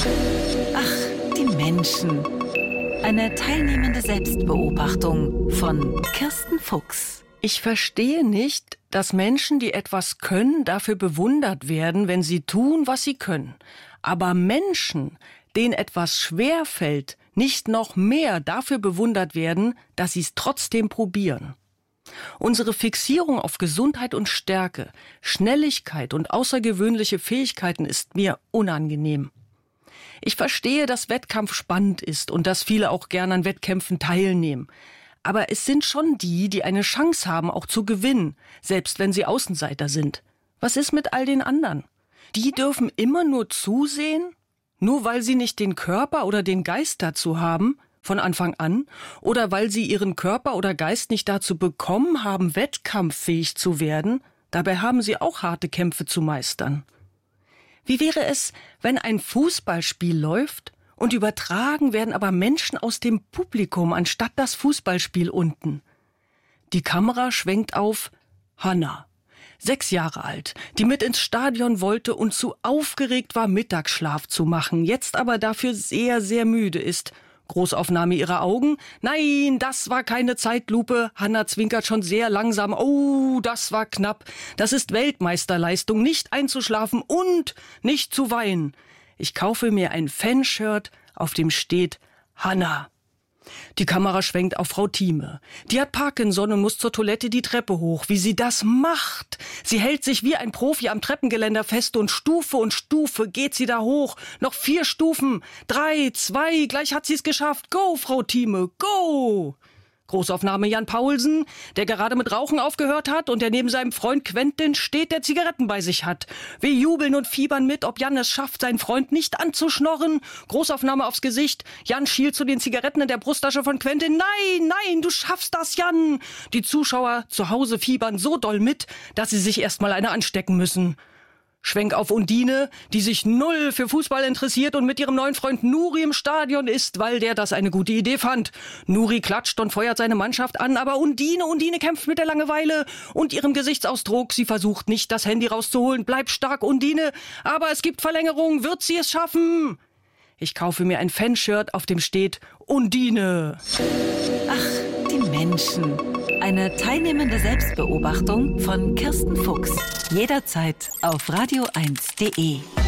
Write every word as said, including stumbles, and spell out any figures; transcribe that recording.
Ach, die Menschen. Eine teilnehmende Selbstbeobachtung von Kirsten Fuchs. Ich verstehe nicht, dass Menschen, die etwas können, dafür bewundert werden, wenn sie tun, was sie können. Aber Menschen, denen etwas schwerfällt, nicht noch mehr dafür bewundert werden, dass sie es trotzdem probieren. Unsere Fixierung auf Gesundheit und Stärke, Schnelligkeit und außergewöhnliche Fähigkeiten ist mir unangenehm. Ich verstehe, dass Wettkampf spannend ist und dass viele auch gern an Wettkämpfen teilnehmen. Aber es sind schon die, die eine Chance haben, auch zu gewinnen, selbst wenn sie Außenseiter sind. Was ist mit all den anderen? Die dürfen immer nur zusehen, nur weil sie nicht den Körper oder den Geist dazu haben, von Anfang an, oder weil sie ihren Körper oder Geist nicht dazu bekommen haben, wettkampffähig zu werden. Dabei haben sie auch harte Kämpfe zu meistern. Wie wäre es, wenn ein Fußballspiel läuft und übertragen werden aber Menschen aus dem Publikum anstatt das Fußballspiel unten? Die Kamera schwenkt auf Hanna, sechs Jahre alt, die mit ins Stadion wollte und zu aufgeregt war, Mittagsschlaf zu machen, jetzt aber dafür sehr, sehr müde ist. Großaufnahme ihrer Augen. Nein, das war keine Zeitlupe. Hanna zwinkert schon sehr langsam. Oh, das war knapp. Das ist Weltmeisterleistung, nicht einzuschlafen und nicht zu weinen. Ich kaufe mir ein Fanshirt, auf dem steht Hanna. Die Kamera schwenkt auf Frau Thieme. Die hat Parkinson und muss zur Toilette die Treppe hoch. Wie sie das macht! Sie hält sich wie ein Profi am Treppengeländer fest und Stufe und Stufe geht sie da hoch. Noch vier Stufen. Drei, zwei, gleich hat sie es geschafft. Go, Frau Thieme, go! Großaufnahme Jan Paulsen, der gerade mit Rauchen aufgehört hat und der neben seinem Freund Quentin steht, der Zigaretten bei sich hat. Wir jubeln und fiebern mit, ob Jan es schafft, seinen Freund nicht anzuschnorren. Großaufnahme aufs Gesicht. Jan schielt zu den Zigaretten in der Brusttasche von Quentin. Nein, nein, du schaffst das, Jan! Die Zuschauer zu Hause fiebern so doll mit, dass sie sich erst mal eine anstecken müssen. Schwenk auf Undine, die sich null für Fußball interessiert und mit ihrem neuen Freund Nuri im Stadion ist, weil der das eine gute Idee fand. Nuri klatscht und feuert seine Mannschaft an, aber Undine, Undine kämpft mit der Langeweile und ihrem Gesichtsausdruck. Sie versucht nicht, das Handy rauszuholen. Bleib stark, Undine, aber es gibt Verlängerung. Wird sie es schaffen? Ich kaufe mir ein Fanshirt, auf dem steht Undine. Ach, die Menschen. Eine teilnehmende Selbstbeobachtung von Kirsten Fuchs. Jederzeit auf radio eins punkt de.